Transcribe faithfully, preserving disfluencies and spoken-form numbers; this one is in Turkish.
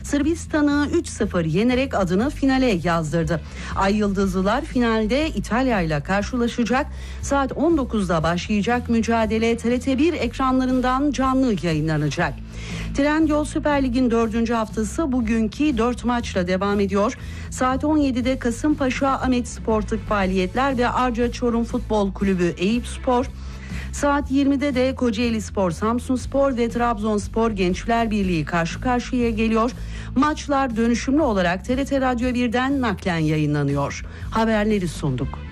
Sırbistan'ı üç sıfır yenerek adını finale yazdırdı. Ay Yıldızlılar finalde İtalya ile karşılaşacak. Saat on dokuzda başlayacak mücadele T R T bir ekranlarından canlı yayınlanacak. Trendyol Süper Lig'in dördüncü haftası bugünkü dört maçla devam ediyor. Saat on yedide Kasımpaşa Ahmet Spor'tuk faaliyetler ve Arca Çorum Futbol Kulübü Eyüpspor. Saat yirmide de Kocaelispor, Samsunspor ve Trabzonspor Gençler Birliği karşı karşıya geliyor. Maçlar dönüşümlü olarak T R T Radyo birden naklen yayınlanıyor. Haberleri sunduk.